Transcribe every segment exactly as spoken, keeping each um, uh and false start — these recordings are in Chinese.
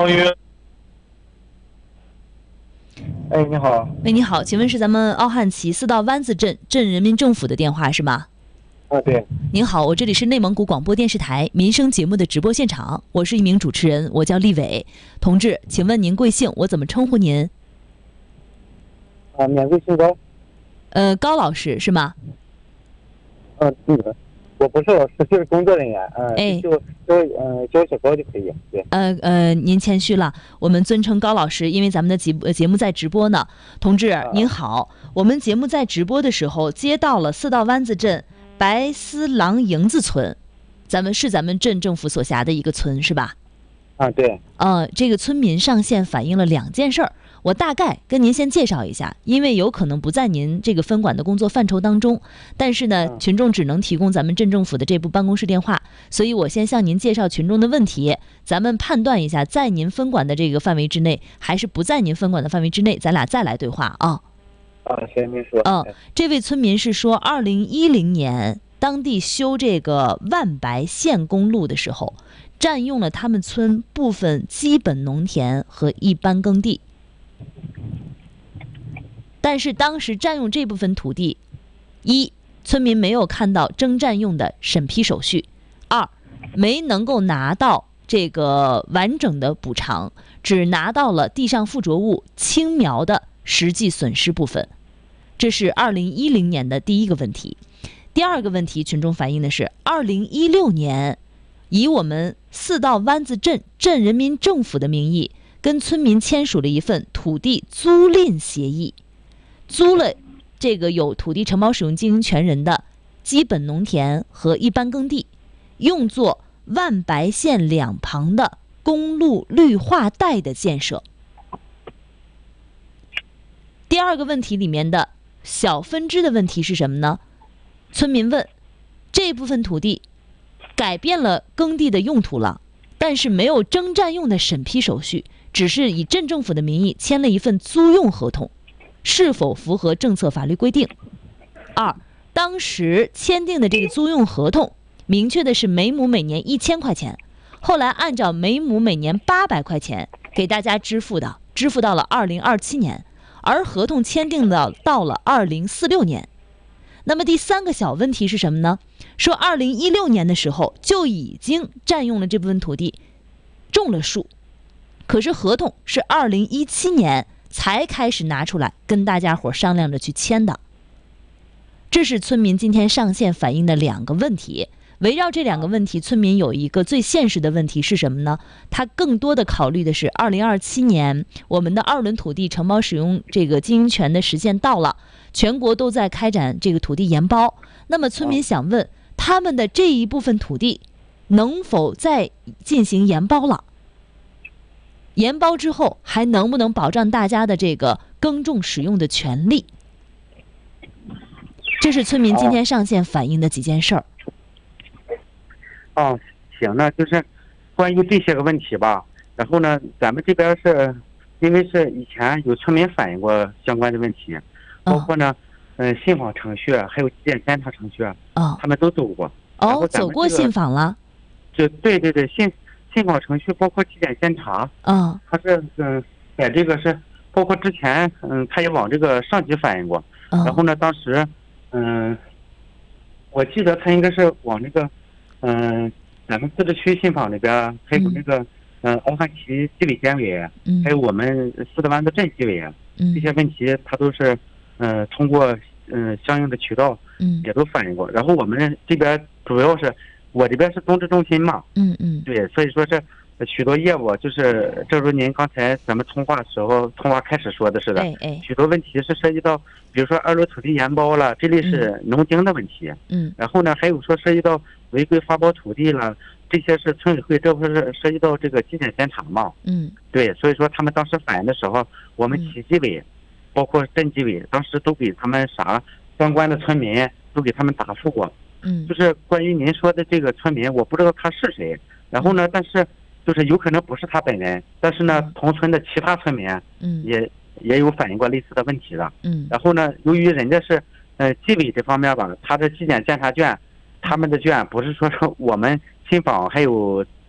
王宇。哎，你好。 喂，你好，请问是咱们奥汉旗四道湾子镇镇人民政府的电话是吗？ 啊，对。 您好，我这里是内蒙古广播电视台民生节目的直播现场，我是一名主持人，我叫立伟同志，请问您贵姓？我怎么称呼您？ 啊，免贵姓高。 呃，高老师是吗？ 嗯、啊，对的。我不是老师，就是工作人员，嗯、呃， 哎， 就就嗯叫小高就可以，对。 呃呃，您谦虚了，我们尊称高老师，因为咱们的节呃节目在直播呢。同志您好，我们节目在直播的时候接到了四道湾子镇白丝郎营子村，咱们是咱们镇政府所辖的一个村是吧？ 啊，对。 呃，这个村民上线反映了两件事儿。我大概跟您先介绍一下，因为有可能不在您这个分管的工作范畴当中，但是呢，群众只能提供咱们镇政府的这部办公室电话，所以我先向您介绍群众的问题，咱们判断一下在您分管的这个范围之内，还是不在您分管的范围之内，咱俩再来对话啊。 啊，行，您说。 嗯，这位村民是说，二零一零年当地修这个万白县公路的时候，占用了他们村部分基本农田和一般耕地。但是当时占用这部分土地，一，村民没有看到征占用的审批手续；二，没能够拿到这个完整的补偿，只拿到了地上附着物轻描的实际损失部分。这是二零一零年的第一个问题。第二个问题，群众反映的是二零一六年，以我们四道湾子镇镇人民政府的名义，跟村民签署了一份土地租赁协议。租了这个有土地承包使用经营权人的基本农田和一般耕地，用作万白县两旁的公路绿化带的建设。第二个问题里面的小分支的问题是什么呢？村民问，这部分土地改变了耕地的用途了，但是没有征占用的审批手续，只是以镇政府的名义签了一份租用合同，是否符合政策法律规定？二，当时签订的这个租用合同明确的是每亩每年一千块钱，后来按照每亩每年八百块钱给大家支付的，支付到了二零二七年，而合同签订的到了二零四六年。那么第三个小问题是什么呢？说二零一六年的时候就已经占用了这部分土地，种了树，可是合同是二零一七年才开始拿出来跟大家伙商量着去签的。这是村民今天上线反映的两个问题。围绕这两个问题，村民有一个最现实的问题是什么呢？他更多的考虑的是二零二七年我们的二轮土地承包使用这个经营权的时限到了，全国都在开展这个土地研包。那么村民想问，他们的这一部分土地能否再进行研包了？研包之后还能不能保障大家的这个耕种使用的权利？这是村民今天上线反映的几件事儿。 哦，行，那就是关于这些个问题吧。然后呢，咱们这边是因为是以前有村民反映过相关的问题，包括呢，嗯、呃，信访程序还有纪检监察程序， 哦， 他们都走过。 哦，走过信访了。 就对对对，信信访程序包括纪检监察， 嗯， 他是嗯，在这个是包括之前嗯，他也往这个上级反映过。 哦、 然后呢，当时嗯，我记得他应该是往那个。嗯，咱们自治区信访那边还有那个，嗯，奥汉旗纪委监委， 嗯， 还有我们四道湾子镇纪委， 嗯， 这些问题他都是，嗯，通过嗯相应的渠道， 嗯， 也都反映过。然后我们这边主要是，我这边是种植中心嘛， 嗯嗯， 对，所以说是许多业务就是，正如您刚才咱们通话时候通话开始说的似的， 哎哎， 许多问题是涉及到，比如说二轮土地研包了，这类是农经的问题， 嗯， 然后呢，还有说涉及到违规发包土地了，这些是村委会，这不是涉及到这个纪检监察嘛？ 嗯， 对，所以说他们当时反映的时候，我们旗纪委，包括镇纪委，当时都给他们啥相关的村民都给他们答复过。 嗯， 就是关于您说的这个村民，我不知道他是谁，然后呢，但是就是有可能不是他本人，但是呢，同村的其他村民， 嗯， 也也有反映过类似的问题的。 嗯， 然后呢，由于人家是呃纪委这方面吧，他的纪检监察卷。他们的卷不是说说我们信访还有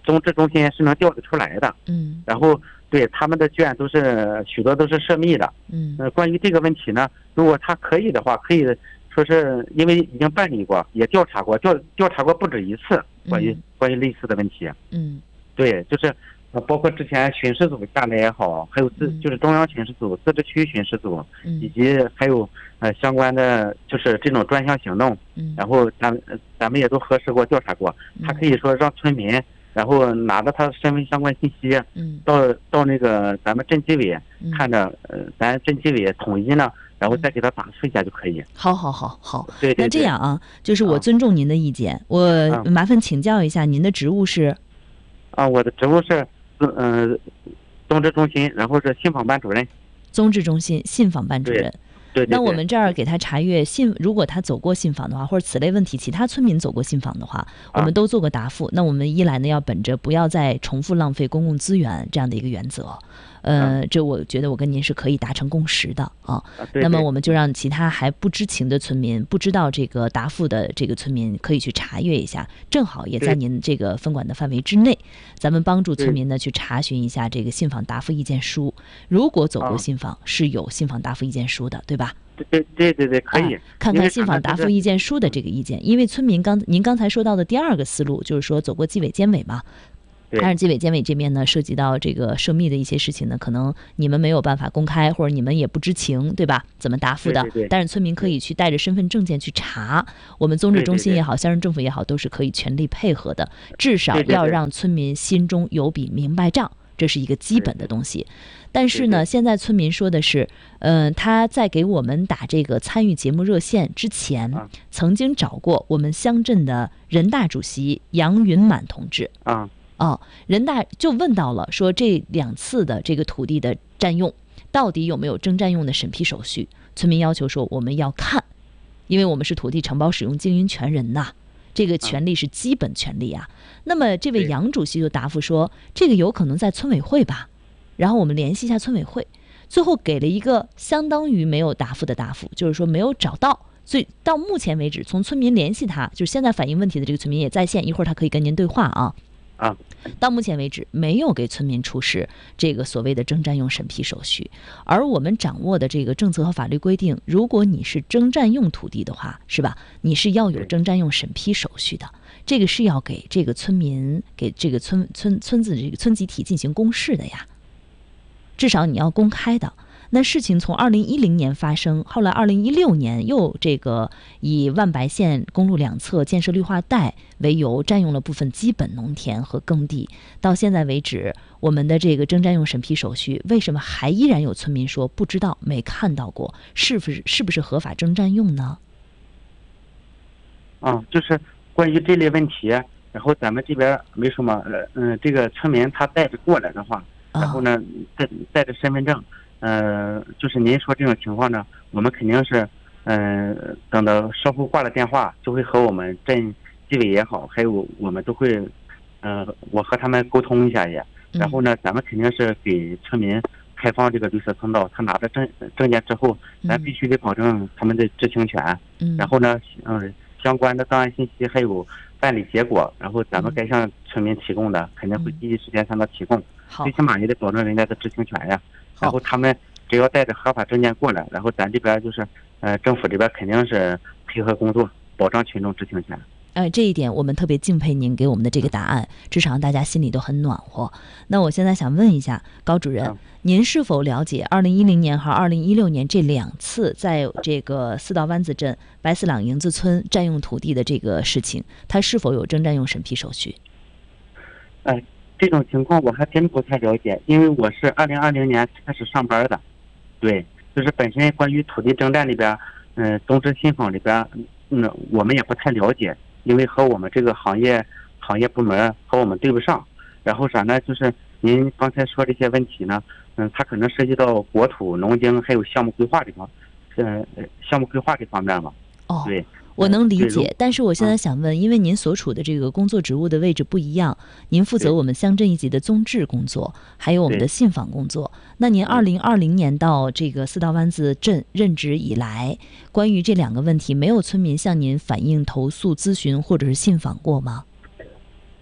综治中心是能调得出来的。 嗯然后对他们的卷都是许多都是涉密的。 嗯呃，关于这个问题呢，如果他可以的话，可以说是因为已经办理过，也调查过，调调查过不止一次，关于、 嗯关于类似的问题。 嗯对，就是呃，包括之前巡视组下来也好，还有自嗯就是中央巡视组、自治区巡视组，以嗯及还有呃相关的就是这种专项行动， 嗯然后咱们呃咱们也都核实过、调查过，他可以说让村民，然后拿着他身份相关信息， 嗯到到那个咱们镇纪委嗯看着，呃，咱镇纪委统一呢，然后再给他答复一下就可以。 好好好好， 对对对。 那这样啊，就是我啊尊重您的意见，我啊麻烦请教一下，您的职务是？ 啊，我的职务是，嗯、呃，综治中心，然后是信访班主任。 综治中心信访班主任。 对对对。 那我们这儿给他查阅信，如果他走过信访的话，或者此类问题，其他村民走过信访的话，我们都做个答复。那我们一来呢，要本着不要再重复浪费公共资源这样的一个原则，呃，这我觉得我跟您是可以达成共识的啊。 啊对对。 那么我们就让其他还不知情的村民，不知道这个答复的这个村民可以去查阅一下，正好也在您这个分管的范围之内，咱们帮助村民呢去查询一下这个信访答复意见书。如果走过信访，是有信访答复意见书的，对吧？ 对对对对，可以、 啊、看看信访答复意见书的这个意见，因为村民刚您刚才说到的第二个思路就是说走过纪委监委嘛，但是纪委监委这边呢涉及到这个涉密的一些事情呢，可能你们没有办法公开，或者你们也不知情，对吧？怎么答复的？ 对对对。 但是村民可以去带着身份证件去查，我们综治中心也好，乡镇政府也好，都是可以全力配合的，至少要让村民心中有笔明白账。这是一个基本的东西，但是呢，现在村民说的是，呃，他在给我们打这个参与节目热线之前，曾经找过我们乡镇的人大主席杨云满同志啊， 哦，人大就问到了，说这两次的这个土地的占用，到底有没有征占用的审批手续？村民要求说我们要看，因为我们是土地承包使用经营权人呐。这个权利是基本权利啊。那么这位杨主席就答复说，这个有可能在村委会吧，然后我们联系一下村委会，最后给了一个相当于没有答复的答复，就是说没有找到。所以到目前为止，从村民联系他，就是现在反映问题的这个村民也在线，一会儿他可以跟您对话啊。 啊， 到目前为止没有给村民出示这个所谓的征占用审批手续，而我们掌握的这个政策和法律规定，如果你是征占用土地的话，是吧？你是要有征占用审批手续的，这个是要给这个村民、给这个村村村子这个村集体进行公示的呀，至少你要公开的。那事情从二零一零年发生，后来二零一六年又这个以万白县公路两侧建设绿化带为由，占用了部分基本农田和耕地。到现在为止，我们的这个征占用审批手续，为什么还依然有村民说不知道、没看到过，是不是是不是合法征占用呢？ 啊，就是关于这类问题，然后咱们这边为什么呃嗯，这个村民他带着过来的话，然后呢带带着身份证。呃，就是您说这种情况呢，我们肯定是，嗯、呃，等到稍后挂了电话，就会和我们镇纪委也好，还有我们都会，呃，我和他们沟通一下也。然后呢，咱们肯定是给村民开放这个绿色通道，他拿着证证件之后，咱必须得保证他们的知情权。 嗯。 然后呢，嗯、呃，相关的档案信息还有办理结果，然后咱们该向村民提供的，肯定会第一时间向他提供。 好。 最起码也得保证人家的知情权呀。然后他们只要带着合法证件过来，然后咱这边就是，呃，政府这边肯定是配合工作，保障群众知情权。 呃，这一点我们特别敬佩您给我们的这个答案，至少让大家心里都很暖和。那我现在想问一下高主任， 嗯、 您是否了解二零一零年和二零一六年这两次在这个四道湾子镇白四朗营子村占用土地的这个事情，它是否有征占用审批手续？ 呃这种情况我还真不太了解，因为我是二零二零年开始上班的，对，就是本身关于土地征占里边，嗯、呃，综治信访里边，嗯，我们也不太了解，因为和我们这个行业行业部门和我们对不上。然后啥呢？就是您刚才说这些问题呢，嗯，它可能涉及到国土、农经还有项目规划这方，呃，项目规划这方面嘛。 哦， 对。 我能理解，但是我现在想问，因为您所处的这个工作职务的位置不一样，您负责我们乡镇一级的综治工作，还有我们的信访工作。那您二零二零年到这个四道湾子镇任职以来，关于这两个问题，没有村民向您反映、投诉、咨询或者是信访过吗？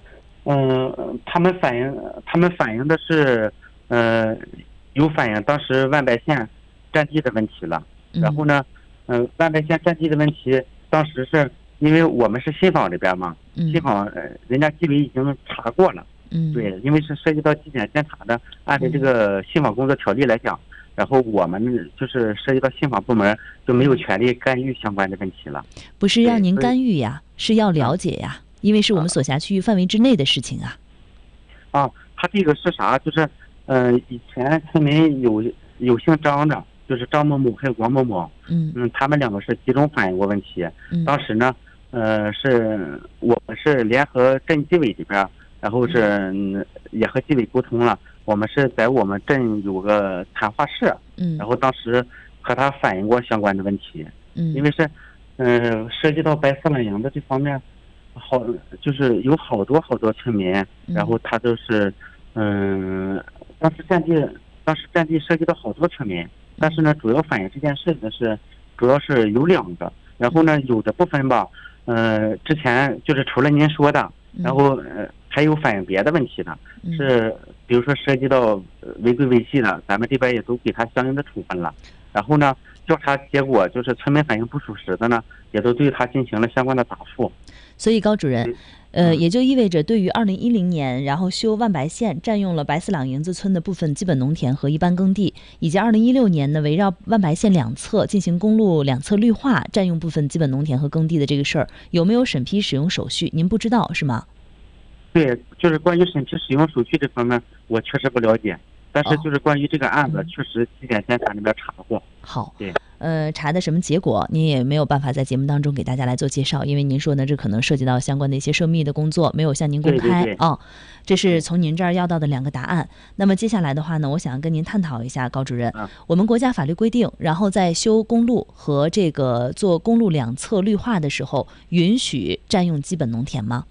嗯、他们反映他们反映的是，呃，有反映当时万白县占地的问题了。然后呢，嗯、万白县占地的问题，当时是因为我们是信访这边嘛， 嗯信访呃人家纪委已经查过了。 嗯， 对，因为是涉及到纪检监察的，按照这个信访工作条例来讲，然后我们就是涉及到信访部门就没有权利干预相关的问题了。 不是让您对所以干预呀，是要了解呀，因为是我们所辖区域范围之内的事情啊。 啊，他这个是啥？就是，呃，以前村民有有姓张的，就是张某某还有王某某， 嗯嗯，他们两个是集中反映过问题。 嗯当时呢，呃，是我们是联合镇纪委这边，然后是、嗯、也和纪委沟通了，我们是在我们镇有个谈话室， 嗯， 然后当时和他反映过相关的问题， 嗯， 因为是，嗯、涉及到白色懒羊的这方面。好，就是有好多好多村民，然后他都是，嗯，当时占地，当时占地涉及到好多村民，但是呢，主要反映这件事的是，主要是有两个，然后呢，有的部分吧，呃，之前就是除了您说的，然后呃还有反映别的问题的，是比如说涉及到违规违纪的，咱们这边也都给他相应的处分了，然后呢，调查结果就是村民反映不属实的呢，也都对他进行了相关的答复。 所以高主任，呃，也就意味着对于二零一零年然后修万白县占用了白四两营子村的部分基本农田和一般耕地，以及二零一六年呢围绕万白县两侧进行公路两侧绿化占用部分基本农田和耕地的这个事儿，有没有审批使用手续？您不知道是吗？ 对，就是关于审批使用手续这方面，我确实不了解。但是就是关于这个案子， 哦、 确实纪检监察那边查过。 好， 对， 呃，查的什么结果，您也没有办法在节目当中给大家来做介绍，因为您说呢，这可能涉及到相关的一些涉密的工作，没有向您公开。 对对对哦，这是从您这儿要到的两个答案。那么接下来的话呢，我想跟您探讨一下，高主任， 嗯、 我们国家法律规定，然后在修公路和这个做公路两侧绿化的时候，允许占用基本农田吗？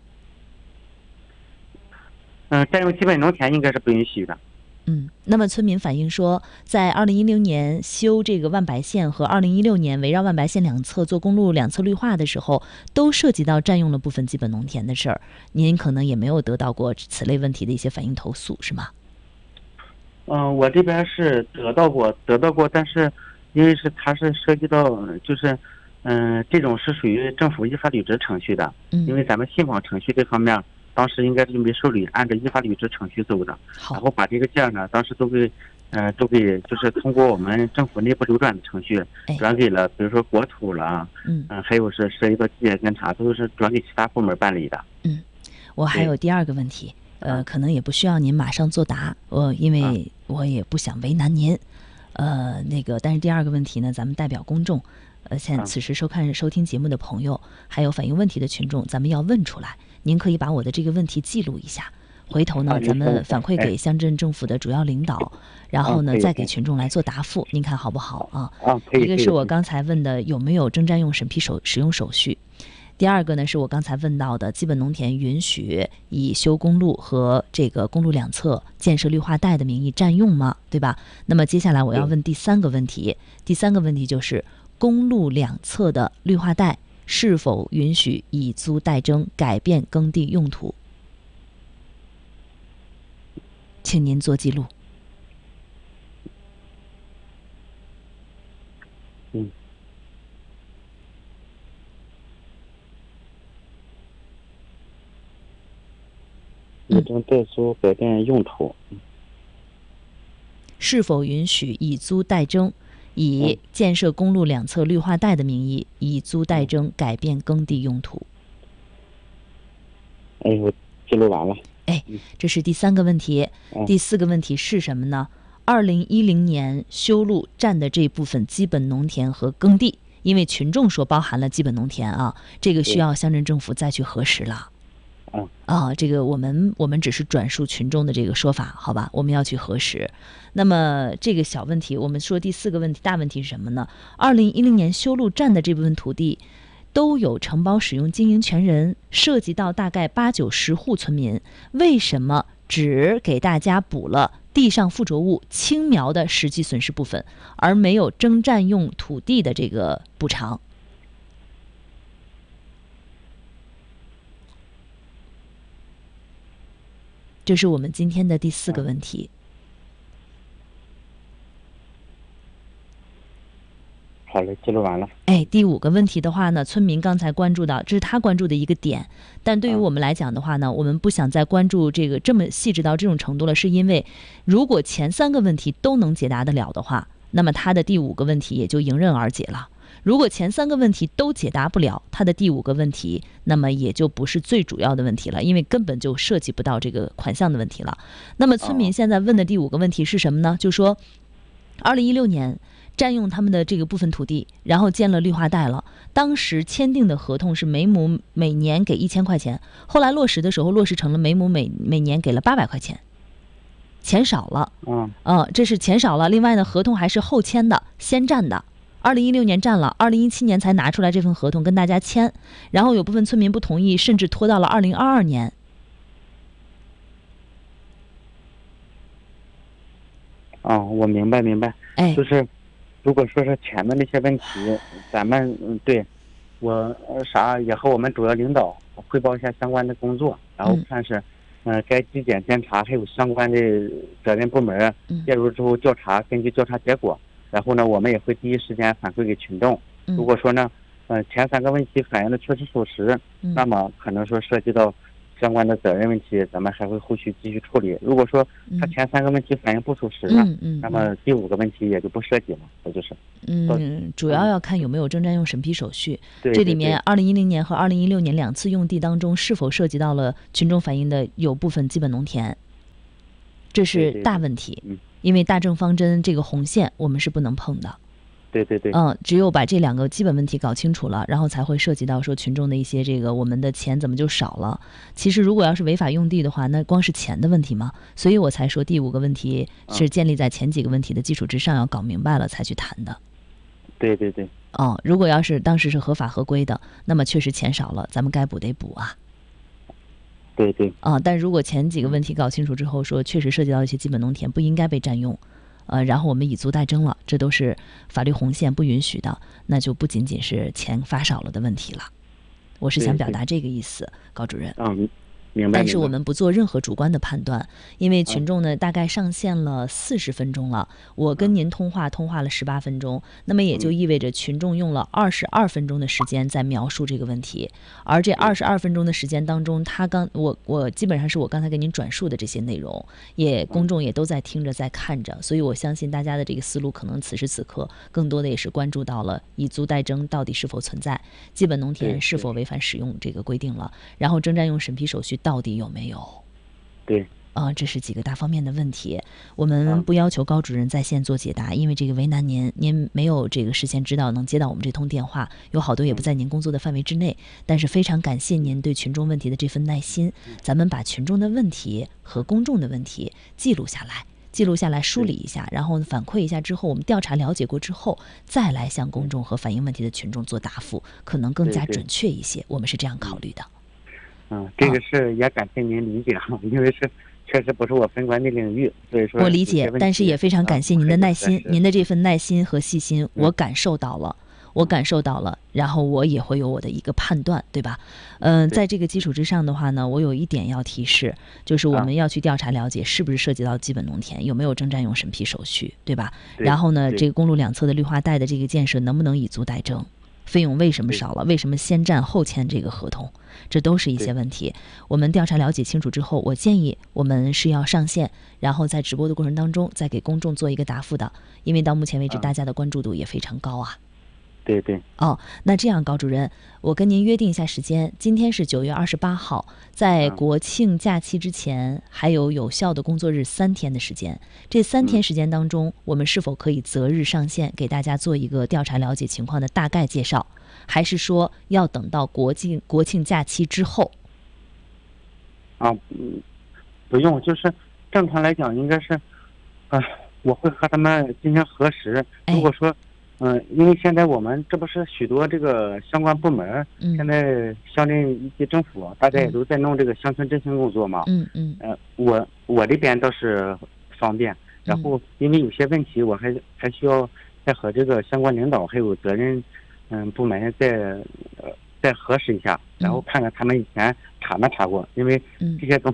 嗯、呃，占用基本农田应该是不允许的。 嗯，那么村民反映说，在二零一零年修这个万白县和二零一六年围绕万白县两侧做公路两侧绿化的时候，都涉及到占用了部分基本农田的事儿。您可能也没有得到过此类问题的一些反映投诉，是吗？ 嗯、呃，我这边是得到过，得到过，但是因为是它是涉及到，就是嗯、呃，这种是属于政府依法履职程序的， 嗯， 因为咱们信访程序这方面。当时应该是没受理，按照依法履职程序走的，然后把这个件呢，当时都给，呃，都给就是通过我们政府内部流转的程序转给了，比如说国土了， 嗯、 呃，还有是涉及到纪检监察，都是转给其他部门办理的。 嗯，我还有第二个问题，呃，可能也不需要您马上作答，我因为我也不想为难您，呃，那个，但是第二个问题呢，咱们代表公众。呃，现此时收看收听节目的朋友，还有反映问题的群众，咱们要问出来。您可以把我的这个问题记录一下，回头呢，咱们反馈给乡镇政府的主要领导，然后呢，再给群众来做答复。您看好不好啊？ 啊，可以。 一个是我刚才问的有没有征占用审批手使用手续，第二个呢是我刚才问到的基本农田允许以修公路和这个公路两侧建设绿化带的名义占用吗？对吧？那么接下来我要问第三个问题，第三个问题就是公路两侧的绿化带是否允许以租代征改变耕地用途？请您做记录。 嗯。以征代租改变用途。 是否允许以租代征？以建设公路两侧绿化带的名义，以租代征改变耕地用途。 哎，我记录完了。 哎，这是第三个问题。第四个问题是什么呢？二零一零年修路占的这部分基本农田和耕地，因为群众说包含了基本农田啊，这个需要乡镇政府再去核实了。啊，这个我们我们只是转述群众的这个说法，好吧？我们要去核实。那么这个小问题，我们说第四个问题，大问题是什么呢？二零一零年修路占的这部分土地，都有承包使用经营权人，涉及到大概八九十户村民，为什么只给大家补了地上附着物轻描的实际损失部分，而没有征占用土地的这个补偿？ 这是我们今天的第四个问题。 好嘞，记录完了。 哎，第五个问题的话呢，村民刚才关注到，这是他关注的一个点，但对于我们来讲的话呢，我们不想再关注这个这么细致到这种程度了，是因为如果前三个问题都能解答得了的话，那么他的第五个问题也就迎刃而解了。如果前三个问题都解答不了，他的第五个问题，那么也就不是最主要的问题了，因为根本就涉及不到这个款项的问题了。那么村民现在问的第五个问题是什么呢？就说二零一六年占用他们的这个部分土地，然后建了绿化带了。当时签订的合同是每亩每年给一千块钱，后来落实的时候落实成了每亩每每年给了八百块钱，钱少了。 嗯， 呃，这是钱少了。另外呢，合同还是后签的，先占的。二零一六年占了，二零一七年才拿出来这份合同跟大家签，然后有部分村民不同意，甚至拖到了二零二二年。 啊、哦，我明白明白。 哎， 就是如果说是前面那些问题，咱们嗯，对我呃啥也和我们主要领导汇报一下相关的工作，然后看是嗯、呃、该纪检监察还有相关的责任部门介入之后调查，根据调查结果，然后呢我们也会第一时间反馈给群众。如果说呢呃前三个问题反映的确实属实，那么可能说涉及到相关的责任问题，咱们还会后续继续处理。如果说他前三个问题反映不属实呢， 嗯嗯嗯、 那么第五个问题也就不涉及了，这就是。 嗯，主要要看有没有征占用审批手续。 对对对， 这里面二零一零年和二零一六年两次用地当中，是否涉及到了群众反映的有部分基本农田，这是大问题。 对对对，嗯， 因为大政方针这个红线我们是不能碰的。 对对对， 嗯，只有把这两个基本问题搞清楚了，然后才会涉及到说群众的一些这个我们的钱怎么就少了。其实如果要是违法用地的话，那光是钱的问题嘛，所以我才说第五个问题是建立在前几个问题的基础之上，要搞明白了才去谈的。 对对对。 哦，如果要是当时是合法合规的，那么确实钱少了，咱们该补得补啊。 对对。 啊，但如果前几个问题搞清楚之后，说确实涉及到一些基本农田不应该被占用。呃，然后我们以足代征了，这都是法律红线不允许的，那就不仅仅是钱发少了的问题了。我是想表达这个意思，高主任。 嗯，明白。 但是我们不做任何主观的判断，因为群众呢大概上线了四十分钟了，我跟您通话通话了十八分钟，那么也就意味着群众用了二十二分钟的时间在描述这个问题，而这二十二分钟的时间当中，他刚我我基本上是我刚才给您转述的这些内容，也公众也都在听着在看着，所以我相信大家的这个思路可能此时此刻更多的也是关注到了以足代征到底是否存在，基本农田是否违反使用这个规定了，然后征占用审批手续到底有没有？ 对， 啊、呃，这是几个大方面的问题。我们不要求高主任在线做解答，因为这个为难您，您没有这个事先知道能接到我们这通电话，有好多也不在您工作的范围之内。但是非常感谢您对群众问题的这份耐心，咱们把群众的问题和公众的问题记录下来。记录下来，梳理一下，然后反馈一下之后，我们调查了解过之后，再来向公众和反映问题的群众做答复，可能更加准确一些。对对，我们是这样考虑的。 嗯，这个是也感谢您理解哈、啊，因为是确实不是我分管的领域，所以说我理解，但是也非常感谢您的耐心， 啊、 您的这份耐心和细心，我感受到了。嗯我感受到了，然后我也会有我的一个判断，对吧？嗯、呃，在这个基础之上的话呢，我有一点要提示，就是我们要去调查了解是不是涉及到基本农田，有没有征占用审批手续，对吧？ 对， 然后呢，这个公路两侧的绿化带的这个建设能不能以足代征？费用为什么少了？为什么先占后签这个合同？这都是一些问题。我们调查了解清楚之后，我建议我们是要上线，然后在直播的过程当中再给公众做一个答复的，因为到目前为止大家的关注度也非常高啊。 对对。 哦，那这样高主任，我跟您约定一下时间，今天是九月二十八号，在国庆假期之前还有有效的工作日三天的时间。这三天时间当中，我们是否可以择日上线，给大家做一个调查了解情况的大概介绍，还是说要等到国庆国庆假期之后？ 啊，嗯，不用，就是正常来讲应该是，啊，我会和他们进行核实。如果说。嗯，因为现在我们这不是许多这个相关部门， 嗯、 现在乡镇一级政府，大家也都在弄这个乡村振兴工作嘛。 嗯嗯。 呃，我我这边倒是方便，然后因为有些问题，我还还需要再和这个相关领导还有责任嗯部门再呃再核实一下，然后看看他们以前查没查过，因为这些东西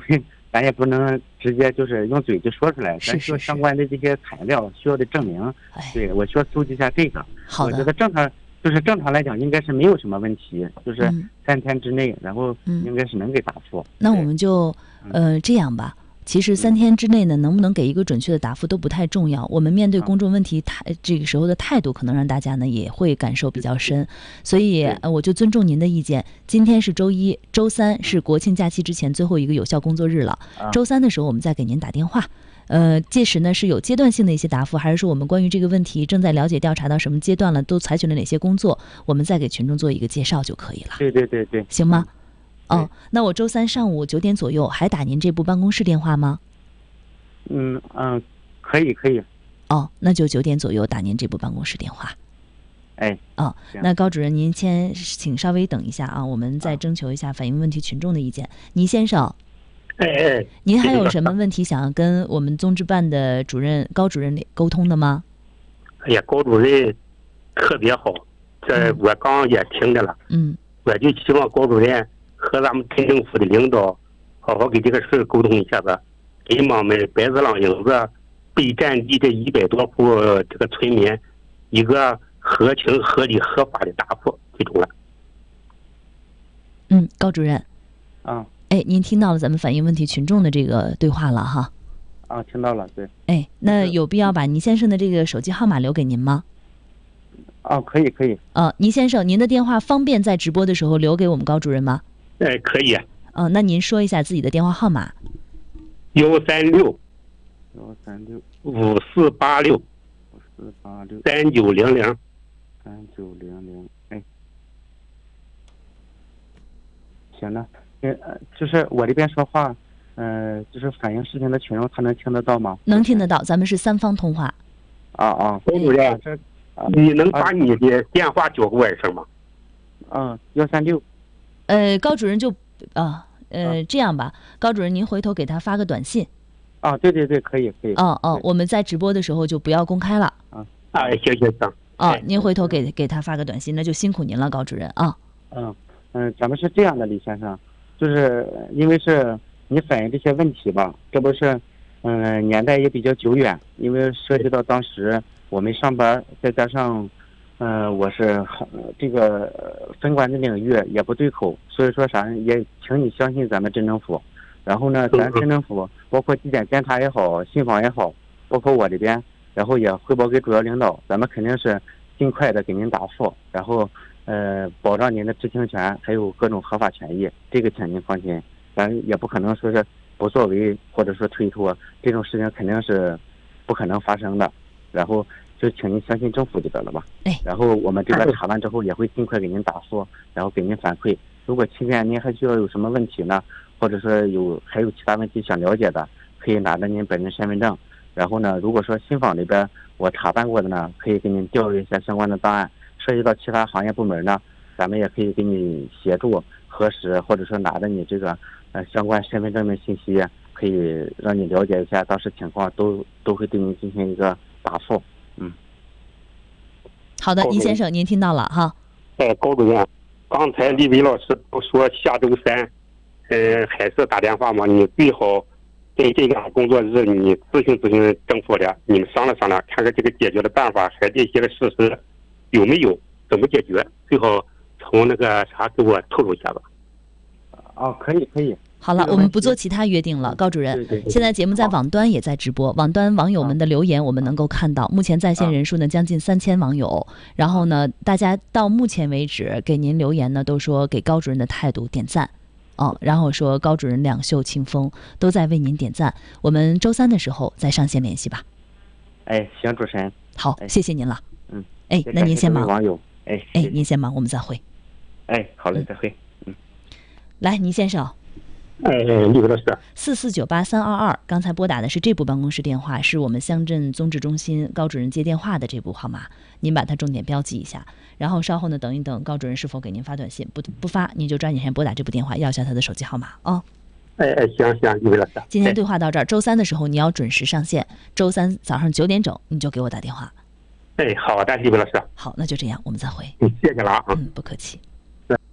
咱也不能直接就是用嘴就说出来，咱需要是是是相关的这些材料，需要的证明。 哎， 对，我需要搜集一下这个。 好我觉得的， 正常，就是正常来讲应该是没有什么问题，就是嗯三天之内，然后嗯应该是能给答复。 那我对们就呃这样吧。其实三天之内呢，能不能给一个准确的答复都不太重要。我们面对公众问题态这个时候的态度，可能让大家呢也会感受比较深。所以对呃我就尊重您的意见。今天是周一，周三是国庆假期之前最后一个有效工作日了。 啊周三的时候我们再给您打电话。呃，届时呢是有阶段性的一些答复，还是说我们关于这个问题正在了解调查到什么阶段了，都采取了哪些工作，我们再给群众做一个介绍就可以了， 对对对对， 行吗？ 嗯哦，那我周三上午九点左右还打您这部办公室电话吗？ 嗯嗯，可以可以， 哦，那就九点左右打您这部办公室电话。 哎， 哦， 行那高主任您先请稍微等一下啊，我们再征求一下反映问题群众的意见。倪先生， 哎哎， 您还有什么问题想要跟我们综治办的主任高主任沟通的吗？ 哎呀，高主任特别好，这我刚也听着了， 嗯我就希望高主任和咱们镇政府的领导好好给这个事沟通一下子，给我们白子朗营子被占地这一百多户这个村民一个合情合理合法的答复，记住了。 嗯，高主任， 啊哎，您听到了咱们反映问题群众的这个对话了哈？ 啊，听到了，对， 哎，那有必要把倪先生的这个手机号码留给您吗？ 啊，可以可以， 呃，倪先生，您的电话方便在直播的时候留给我们高主任吗？ 哎，可以， 呃，那您说一下自己的电话号码。 幺三六幺三六五四八六五四八六三九零零。 三九零零，哎，行了，呃，就是我这边说话，呃，就是反映事情的群众他能听得到吗？ 能听得到，咱们是三方通话。 啊啊， 高主任， 这，啊你能把你的电话交给我一声吗？ 嗯，幺三六， 呃，高主任就啊呃这样吧，高主任您回头给他发个短信。 啊，对对对，可以可以， 哦哦， 对我们在直播的时候就不要公开了。 哎，行行行。 哦哎， 您回头给给他发个短信，那就辛苦您了，高主任啊。 嗯嗯，咱们是这样的，李先生，就是因为是你反映这些问题吧，这不是，嗯、年代也比较久远，因为涉及到当时我们上班，再加上，嗯、我是很这个呃分管的领域也不对口，所以说啥也请你相信咱们镇政府。然后呢，咱镇政府包括纪检监察也好，信访也好，包括我这边，然后也汇报给主要领导，咱们肯定是尽快的给您答复，然后呃保障您的知情权，还有各种合法权益，这个请您放心，咱也不可能说是不作为或者说推脱，这种事情肯定是不可能发生的。然后就请您相信政府就得了吧。 哎， 然后我们这边查完之后也会尽快给您答复，然后给您反馈。如果期间您还需要有什么问题呢，或者说有还有其他问题想了解的，可以拿着您本人身份证。然后呢，如果说信访这边我查办过的呢，可以给您调阅一下相关的档案。涉及到其他行业部门呢，咱们也可以给你协助核实，或者说拿着你这个呃相关身份证的信息，可以让你了解一下当时情况，都都会对您进行一个答复。嗯， 好的，倪先生，您听到了哈。 哎，高主任，刚才李伟老师不说下周三，呃，还是打电话吗？你最好在这个工作日你咨询咨询政府的，你们商量商量，看看这个解决的办法和这些个事实有没有，怎么解决，最好从那个啥给我透露一下吧。 哦，可以可以。 好了，我们不做其他约定了，高主任。 对对对现在节目在网端也在直播，网端网友们的留言我们能够看到，目前在线人数呢将近三千网友。然后呢，大家到目前为止给您留言呢，都说给高主任的态度点赞，哦，然后说高主任两袖清风，都在为您点赞。我们周三的时候再上线联系吧。 哎，行，主持人。 好， 哎谢谢您了。 嗯。 哎，那您先忙。 网友。哎。 哎，您先忙，我们再会。 哎，好嘞，再会。嗯。 来，倪先生。 哎，李伟老师。 四四九八三二二，刚才拨打的是这部办公室电话，是我们乡镇综治中心高主任接电话的这部号码，您把它重点标记一下。然后稍后呢，等一等高主任是否给您发短信，不不发，您就抓紧时间拨打这部电话，要一下他的手机号码哦。 哎哎，行行，李伟老师。 今天对话到这儿，周三的时候你要准时上线，周三早上九点整你就给我打电话。 哎，好的，李伟老师。 好，那就这样，我们再会。 嗯，谢谢了啊。 嗯，不客气。